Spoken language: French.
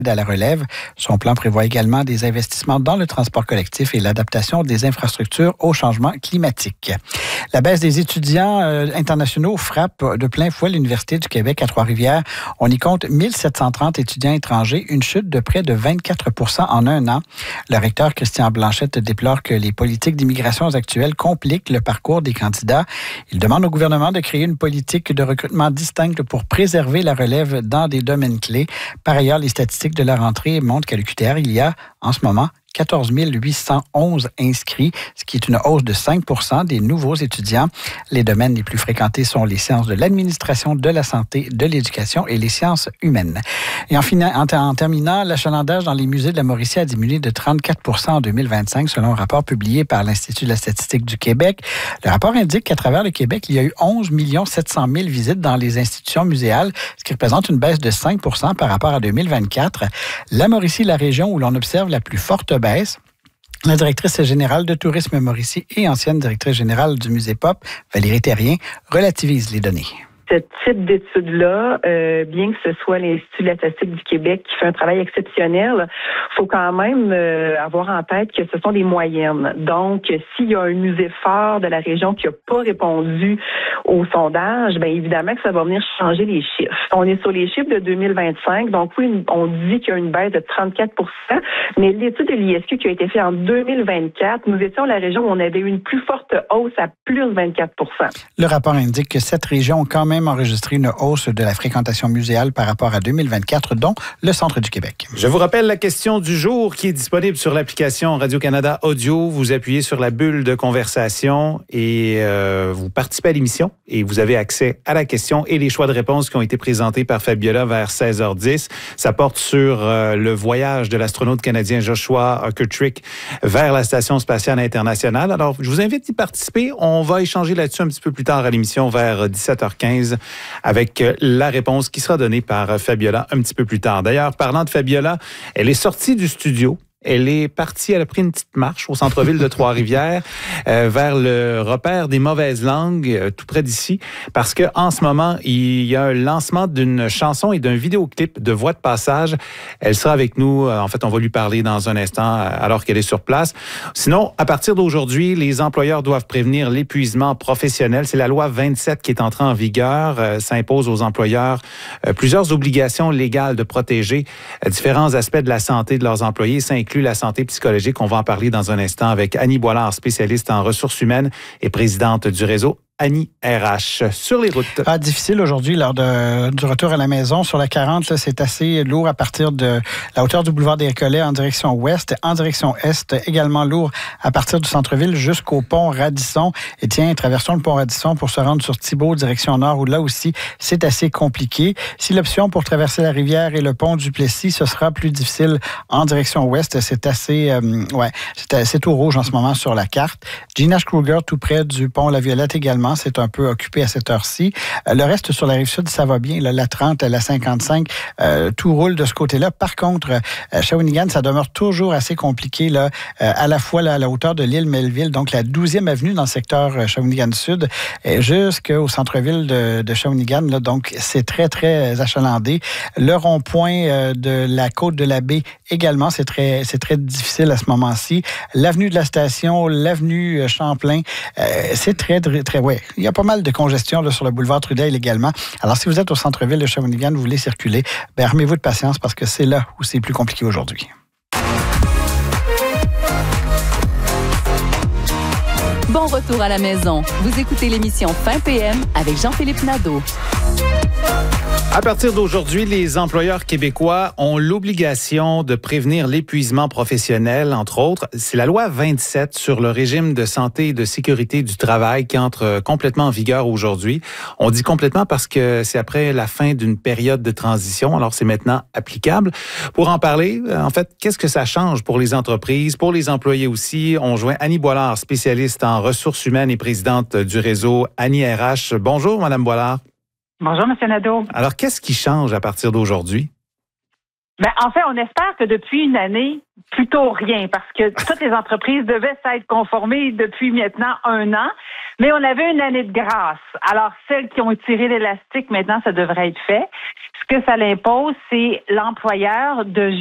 à la relève. Son plan prévoit également des investissements dans le transport collectif et l'adaptation des infrastructures au changement climatique. La baisse des étudiants internationaux frappe de plein fouet l'Université du Québec à Trois-Rivières. On y compte 1730 étudiants étrangers, une chute de près de 24 % en un an. Le recteur Christian Blanchette déplore que les politiques d'immigration actuelles compliquent le parcours des candidats. Il demande au gouvernement de créer une politique de recrutement distincte pour préserver la relève dans des domaines clés. Par ailleurs, les statistiques de la rentrée montrent qu'à l'UQTR, il y a en ce moment 14 811 inscrits, ce qui est une hausse de 5 % des nouveaux étudiants. Les domaines les plus fréquentés sont les sciences de l'administration, de la santé, de l'éducation et les sciences humaines. Et en terminant, l'achalandage dans les musées de la Mauricie a diminué de 34 % en 2025, selon un rapport publié par l'Institut de la statistique du Québec. Le rapport indique qu'à travers le Québec, il y a eu 11 700 000 visites dans les institutions muséales, ce qui représente une baisse de 5 % par rapport à 2024. La Mauricie est la région où l'on observe la plus forte baisse. La directrice générale de Tourisme Mauricie et ancienne directrice générale du Musée Pop, Valérie Terrien, relativise les données. Ce type d'études-là, bien que ce soit l'Institut de la statistique du Québec qui fait un travail exceptionnel, faut quand même avoir en tête que ce sont des moyennes. Donc, s'il y a un musée phare de la région qui n'a pas répondu au sondage, bien évidemment que ça va venir changer les chiffres. On est sur les chiffres de 2025, donc oui, on dit qu'il y a une baisse de 34 %, mais l'étude de l'ISQ qui a été faite en 2024, nous étions la région où on avait eu une plus forte hausse à plus 24 %. Le rapport indique que cette région a quand même enregistré une hausse de la fréquentation muséale par rapport à 2024, dont le centre du Québec. Je vous rappelle la question du jour qui est disponible sur l'application Radio-Canada Audio. Vous appuyez sur la bulle de conversation et vous participez à l'émission et vous avez accès à la question et les choix de réponses qui ont été présentés par Fabiola vers 16h10. Ça porte sur le voyage de l'astronaute canadien Joshua Kirktrick vers la Station spatiale internationale. Alors, je vous invite à y participer. On va échanger là-dessus un petit peu plus tard à l'émission vers 17h15 avec la réponse qui sera donnée par Fabiola un petit peu plus tard. D'ailleurs, parlant de Fabiola, elle est sortie du studio. Elle est partie, elle a pris une petite marche au centre-ville de Trois-Rivières vers le repère des mauvaises langues, tout près d'ici, parce que en ce moment, il y a un lancement d'une chanson et d'un vidéoclip de voix de passage. Elle sera avec nous. En fait, on va lui parler dans un instant alors qu'elle est sur place. Sinon, à partir d'aujourd'hui, les employeurs doivent prévenir l'épuisement professionnel. C'est la loi 27 qui est entrée en vigueur. Ça impose aux employeurs plusieurs obligations légales de protéger différents aspects de la santé de leurs employés. Ça inclut la santé psychologique. On va en parler dans un instant avec Annie Boilard, spécialiste en ressources humaines et présidente du réseau Annie RH. Sur les routes. Difficile aujourd'hui lors du retour à la maison. Sur la 40, là, c'est assez lourd à partir de la hauteur du boulevard des Récollets en direction ouest. En direction est, également lourd à partir du centre-ville jusqu'au pont Radisson. Et tiens, traversons le pont Radisson pour se rendre sur Thibault, direction nord, où là aussi, c'est assez compliqué. Si l'option pour traverser la rivière et le pont du Plessis, ce sera plus difficile en direction ouest. C'est assez, c'est tout rouge en ce moment sur la carte. Gina Kruger, tout près du pont La Violette également. C'est un peu occupé à cette heure-ci. Le reste sur la Rive-Sud, ça va bien. Là, la 30, la 55, tout roule de ce côté-là. Par contre, Shawinigan, ça demeure toujours assez compliqué, là, à la fois là, à la hauteur de l'île Melville, donc la 12e avenue dans le secteur Shawinigan Sud, jusqu'au centre-ville de Shawinigan. Là, donc, c'est très, très achalandé. Le rond-point de la côte de la baie également, c'est très difficile à ce moment-ci. L'avenue de la Station, l'avenue Champlain, c'est très, ouais. Il y a pas mal de congestion là, sur le boulevard Trudel également. Alors, si vous êtes au centre-ville de Shawinigan, vous voulez circuler, armez-vous de patience parce que c'est là où c'est plus compliqué aujourd'hui. Bon retour à la maison. Vous écoutez l'émission Fin PM avec Jean-Philippe Nadeau. À partir d'aujourd'hui, les employeurs québécois ont l'obligation de prévenir l'épuisement professionnel, entre autres. C'est la loi 27 sur le régime de santé et de sécurité du travail qui entre complètement en vigueur aujourd'hui. On dit complètement parce que c'est après la fin d'une période de transition, alors c'est maintenant applicable. Pour en parler, en fait, qu'est-ce que ça change pour les entreprises, pour les employés aussi? On joint Annie Boilard, spécialiste en ressources humaines et présidente du réseau Annie RH. Bonjour, Madame Boilard. Bonjour, M. Nadeau. Alors, qu'est-ce qui change à partir d'aujourd'hui? Ben, en fait, on espère que depuis une année, plutôt rien, parce que toutes les entreprises devaient s'être conformées depuis maintenant 1 an, mais on avait une année de grâce. Alors, celles qui ont tiré l'élastique, maintenant, ça devrait être fait. Ce que ça l'impose, c'est l'employeur de